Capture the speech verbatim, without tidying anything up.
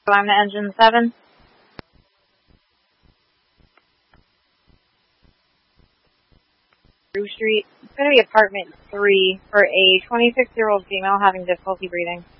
I'm the engine seven. Rue Street. It's going to be apartment three for a twenty-six-year-old female having difficulty breathing.